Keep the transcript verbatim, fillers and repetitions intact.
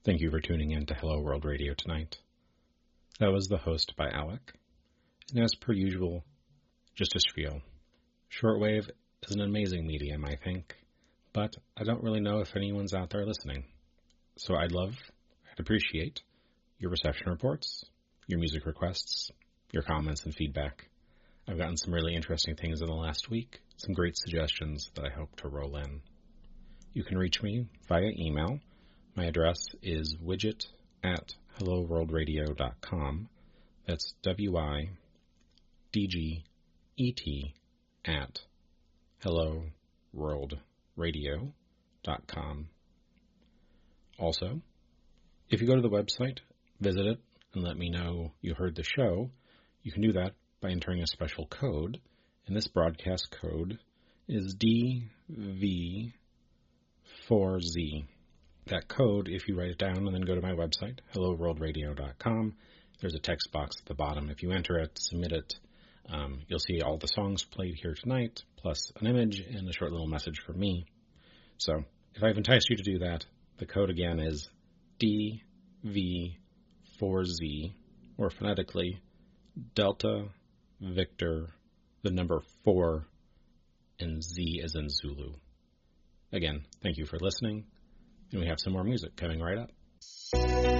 Thank you for tuning in to Hello World Radio tonight. That was The Host by Alec. And as per usual, just a spiel. Shortwave is an amazing medium, I think, but I don't really know if anyone's out there listening. So I'd love, I'd appreciate your reception reports, your music requests, your comments and feedback. I've gotten some really interesting things in the last week, some great suggestions that I hope to roll in. You can reach me via email. My address is widget at hello world radio dot com. That's W I D G E T at hello world radio dot com. Also, if you go to the website, visit it, and let me know you heard the show, you can do that by entering a special code, and this broadcast code is D V four Z. That code, if you write it down and then go to my website, hello world radio dot com, there's a text box at the bottom. If you enter it, submit it, um, you'll see all the songs played here tonight, plus an image and a short little message from me. So, if I've enticed you to do that, the code again is D V four Z, or phonetically, Delta, Victor, the number four, and Z as in Zulu. Again, thank you for listening. And we have some more music coming right up.